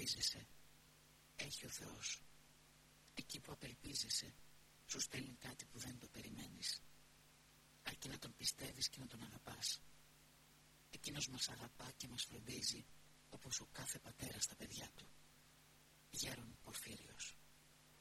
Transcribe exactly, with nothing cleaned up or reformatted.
απελπίζεσαι, έχει ο Θεός. Εκεί που απελπίζεσαι, σου στέλνει κάτι που δεν το περιμένεις. Αρκεί να τον πιστεύεις και να τον αγαπάς. Εκείνος μας αγαπά και μας φροντίζει όπως ο κάθε πατέρας στα παιδιά του. Γέρον Πορφύριος.